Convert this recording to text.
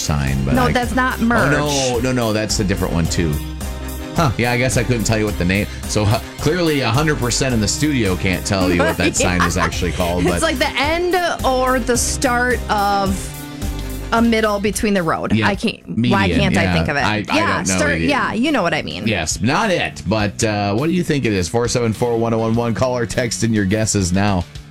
sign. But No, that's not merch. Oh, no, that's a different one too. Huh, yeah, I guess I couldn't tell you what the name... So clearly 100% in the studio can't tell you what that sign is actually called. But It's like the end or the start of a middle between the road. Yeah, I can't. median, Why can't I yeah. think of it? I don't know either. Yeah, you know what I mean. Yes, not it. But what do you think it is? 474-1011. Call or text in your guesses now.